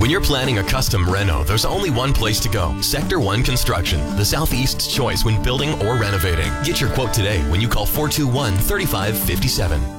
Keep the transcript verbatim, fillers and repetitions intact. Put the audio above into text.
When you're planning a custom reno, there's only one place to go. Sector one Construction, the Southeast's choice when building or renovating. Get your quote today when you call four two one, three five five seven.